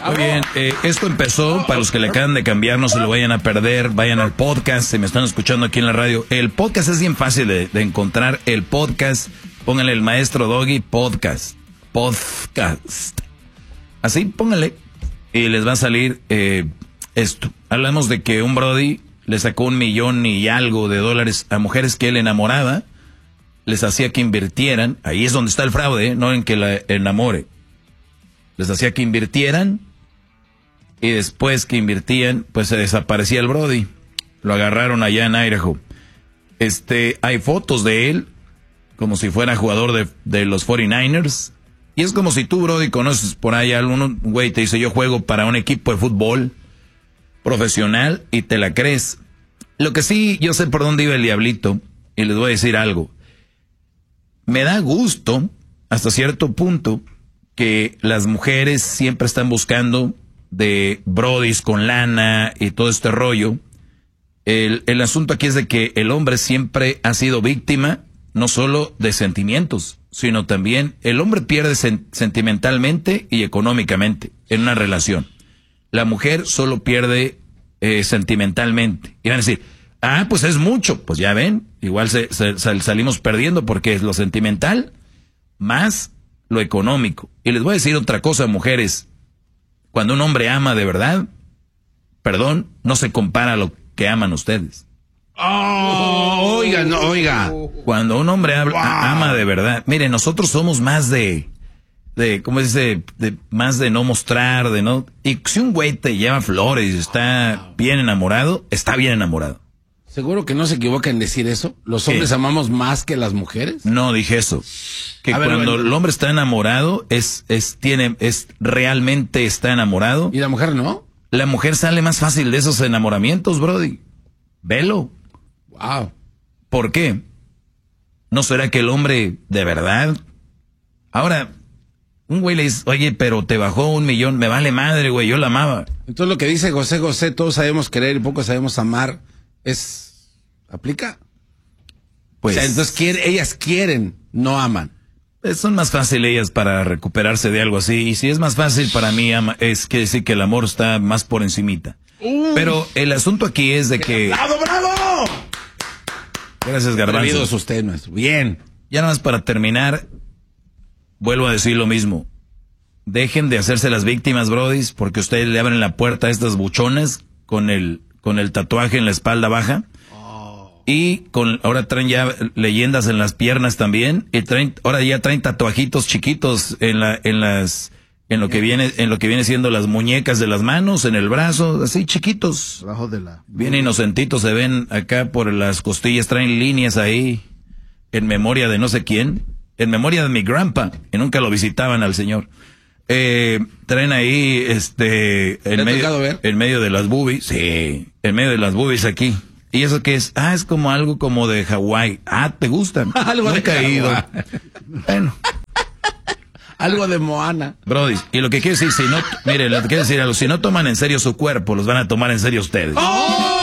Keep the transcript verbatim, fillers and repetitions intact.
Muy bien, eh, esto empezó, para los que le acaban de cambiar, no se lo vayan a perder, vayan al podcast, si me están escuchando aquí en la radio. El podcast es bien fácil de, de encontrar, el podcast, pónganle el maestro Doggy, podcast, podcast. Así, pónganle, y les va a salir eh, esto. Hablamos de que un brody le sacó un millón y algo de dólares a mujeres que él enamoraba, les hacía que invirtieran, ahí es donde está el fraude, ¿eh? No en que la enamore. Les hacía que invirtieran y después que invirtían, pues se desaparecía el brody. Lo agarraron allá en Idaho. Este, hay fotos de él como si fuera jugador de, de los cuarenta y nueve ers. Y es como si tú, brody, conoces por ahí a algún güey, te dice, yo juego para un equipo de fútbol profesional y te la crees. Lo que sí, yo sé por dónde iba el diablito y les voy a decir algo. Me da gusto, hasta cierto punto, que las mujeres siempre están buscando de brodis con lana y todo este rollo. El, el asunto aquí es de que el hombre siempre ha sido víctima, no solo de sentimientos, sino también el hombre pierde sen- sentimentalmente y económicamente en una relación. La mujer solo pierde eh, sentimentalmente. Y van a decir, ah, pues es mucho. Pues ya ven, igual se, se, sal, salimos perdiendo porque es lo sentimental más lo económico. Y les voy a decir otra cosa, mujeres. Cuando un hombre ama de verdad, perdón, no se compara a lo que aman ustedes. Oh, oiga, no, oiga. Cuando un hombre habla, wow. ama de verdad. Miren, nosotros somos más de, de, ¿cómo se dice? De, más de no mostrar, de no. Y si un güey te lleva flores y está bien enamorado, está bien enamorado. ¿Seguro que no se equivoca en decir eso? ¿Los hombres ¿Qué? amamos más que las mujeres? No, dije eso. Que a cuando ver, bueno. el hombre está enamorado, es, es, tiene, es, realmente está enamorado. ¿Y la mujer no? La mujer sale más fácil de esos enamoramientos, brody. Velo. Wow. ¿Por qué? ¿No será que el hombre de verdad? Ahora, un güey le dice, oye, pero te bajó un millón, me vale madre, güey, yo la amaba. Entonces lo que dice José José, todos sabemos querer y poco sabemos amar, es, ¿aplica? Pues. O sea, entonces quieren, ellas quieren, no aman. Son más fáciles ellas para recuperarse de algo así, y si es más fácil para mí, ama, es que decir que el amor está más por encimita. Uh, Pero el asunto aquí es de que... ¡Bravo, bravo! Gracias, Garbanzo. Es usted, nuestro. Bien. Ya nada más para terminar, vuelvo a decir lo mismo. Dejen de hacerse las víctimas, brodis, porque ustedes le abren la puerta a estas buchonas con el, con el tatuaje en la espalda baja. Oh. Y con, ahora traen ya leyendas en las piernas también. Y traen, ahora ya traen tatuajitos chiquitos en la, en las... En lo que viene, en lo que viene siendo las muñecas de las manos, en el brazo, así chiquitos. Abajo de la... Bien inocentitos se ven acá por las costillas, traen líneas ahí, en memoria de no sé quién, en memoria de mi grandpa, que nunca lo visitaban al señor. Eh, traen ahí, este, en medio, ver? en medio de las boobies, sí, en medio de las boobies aquí. ¿Y eso qué es? Ah, es como algo como de Hawái. Ah, ¿te gustan? Algo nunca de he ido. Bueno. Algo de Moana. Brody, y lo que quiero decir, si no, miren, lo que quiero decir, si no toman en serio su cuerpo, los van a tomar en serio ustedes. ¡Oh!